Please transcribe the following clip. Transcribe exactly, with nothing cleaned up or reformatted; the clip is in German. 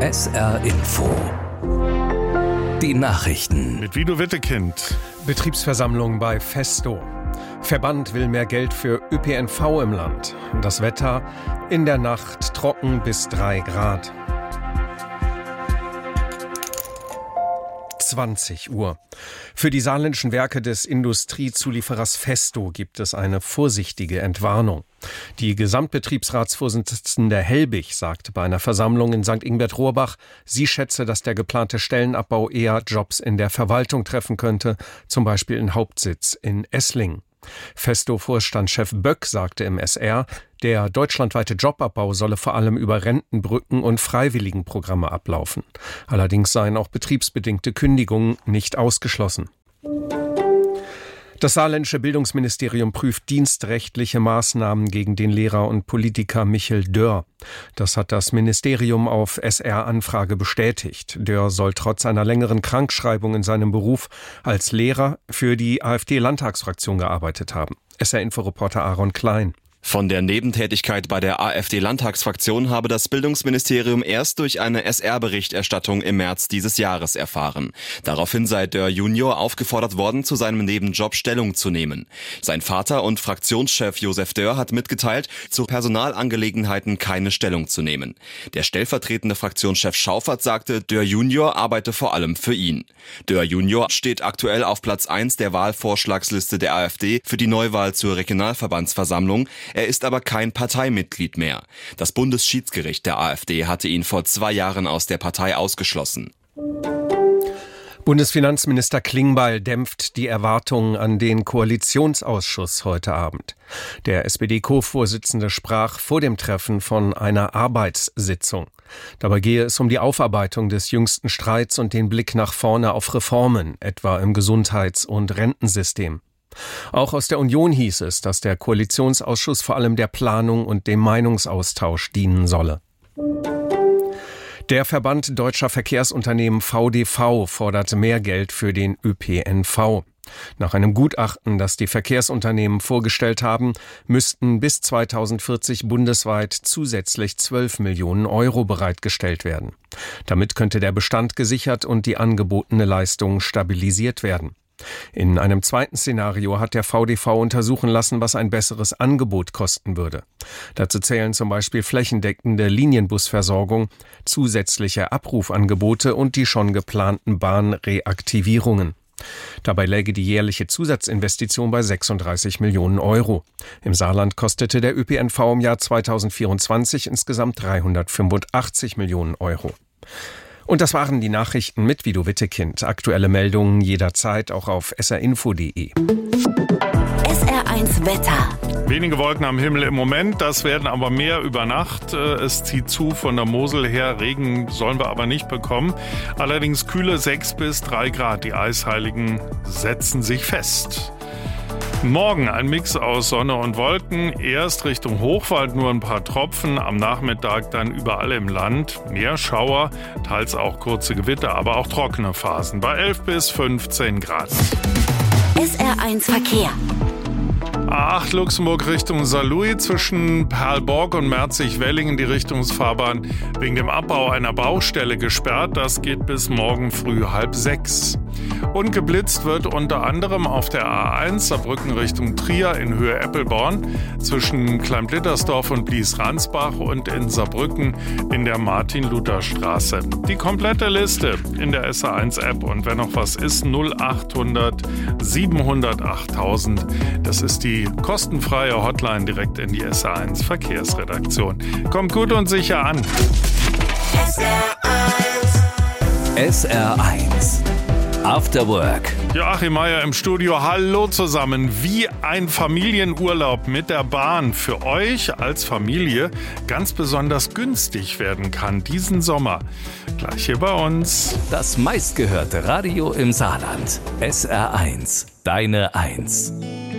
S R Info. Die Nachrichten. Mit Guido Wittekind. Betriebsversammlung bei Festo. Verband will mehr Geld für Ö P N V im Land. Das Wetter in der Nacht trocken bis drei Grad. zwanzig Uhr. Für die saarländischen Werke des Industriezulieferers Festo gibt es eine vorsichtige Entwarnung. Die Gesamtbetriebsratsvorsitzende Helbig sagte bei einer Versammlung in Sankt Ingbert-Rohrbach, sie schätze, dass der geplante Stellenabbau eher Jobs in der Verwaltung treffen könnte, zum Beispiel in Hauptsitz in Esslingen. Festo-Vorstandschef Böck sagte im S R, der deutschlandweite Jobabbau solle vor allem über Rentenbrücken und Freiwilligenprogramme ablaufen. Allerdings seien auch betriebsbedingte Kündigungen nicht ausgeschlossen. Das saarländische Bildungsministerium prüft dienstrechtliche Maßnahmen gegen den Lehrer und Politiker Michel Dörr. Das hat das Ministerium auf S R-Anfrage bestätigt. Dörr soll trotz einer längeren Krankschreibung in seinem Beruf als Lehrer für die AfD-Landtagsfraktion gearbeitet haben. S R-Inforeporter Aaron Klein. Von der Nebentätigkeit bei der AfD-Landtagsfraktion habe das Bildungsministerium erst durch eine S R-Berichterstattung im März dieses Jahres erfahren. Daraufhin sei Dörr Junior aufgefordert worden, zu seinem Nebenjob Stellung zu nehmen. Sein Vater und Fraktionschef Josef Dörr hat mitgeteilt, zu Personalangelegenheiten keine Stellung zu nehmen. Der stellvertretende Fraktionschef Schaufert sagte, Dörr Junior arbeite vor allem für ihn. Dörr Junior steht aktuell auf Platz eins der Wahlvorschlagsliste der AfD für die Neuwahl zur Regionalverbandsversammlung. Er ist aber kein Parteimitglied mehr. Das Bundesschiedsgericht der AfD hatte ihn vor zwei Jahren aus der Partei ausgeschlossen. Bundesfinanzminister Klingbeil dämpft die Erwartungen an den Koalitionsausschuss heute Abend. Der S P D-Co-Vorsitzende sprach vor dem Treffen von einer Arbeitssitzung. Dabei gehe es um die Aufarbeitung des jüngsten Streits und den Blick nach vorne auf Reformen, etwa im Gesundheits- und Rentensystem. Auch aus der Union hieß es, dass der Koalitionsausschuss vor allem der Planung und dem Meinungsaustausch dienen solle. Der Verband Deutscher Verkehrsunternehmen V D V fordert mehr Geld für den Ö P N V. Nach einem Gutachten, das die Verkehrsunternehmen vorgestellt haben, müssten bis zweitausendvierzig bundesweit zusätzlich zwölf Millionen Euro bereitgestellt werden. Damit könnte der Bestand gesichert und die angebotene Leistung stabilisiert werden. In einem zweiten Szenario hat der V D V untersuchen lassen, was ein besseres Angebot kosten würde. Dazu zählen zum Beispiel flächendeckende Linienbusversorgung, zusätzliche Abrufangebote und die schon geplanten Bahnreaktivierungen. Dabei läge die jährliche Zusatzinvestition bei sechsunddreißig Millionen Euro. Im Saarland kostete der Ö P N V im Jahr zweitausendvierundzwanzig insgesamt dreihundertfünfundachtzig Millionen Euro. Und das waren die Nachrichten mit Guido Wittekind. Aktuelle Meldungen jederzeit auch auf s r info punkt d e. S R eins Wetter. Wenige Wolken am Himmel im Moment, das werden aber mehr über Nacht. Es zieht zu von der Mosel her, Regen sollen wir aber nicht bekommen. Allerdings kühle sechs bis drei Grad, die Eisheiligen setzen sich fest. Morgen ein Mix aus Sonne und Wolken, erst Richtung Hochwald nur ein paar Tropfen, am Nachmittag dann überall im Land mehr Schauer, teils auch kurze Gewitter, aber auch trockene Phasen bei elf bis fünfzehn Grad. S R eins Verkehr. A acht Luxemburg Richtung Saarlouis zwischen Perlborg und Merzig-Wellingen die Richtungsfahrbahn wegen dem Abbau einer Baustelle gesperrt. Das geht bis morgen früh halb sechs. Und geblitzt wird unter anderem auf der A eins Saarbrücken Richtung Trier in Höhe Eppelborn zwischen Kleinblittersdorf und Blies-Ransbach und in Saarbrücken in der Martin-Luther-Straße. Die komplette Liste in der S R eins App und wenn noch was ist, null achthundert siebenhundert achttausend. Das ist die kostenfreie Hotline direkt in die S R eins Verkehrsredaktion. Kommt gut und sicher an. S R eins. S R eins. After Work. Joachim Meier im Studio. Hallo zusammen. Wie ein Familienurlaub mit der Bahn für euch als Familie ganz besonders günstig werden kann diesen Sommer. Gleich hier bei uns. Das meistgehörte Radio im Saarland. S R eins. Deine Eins.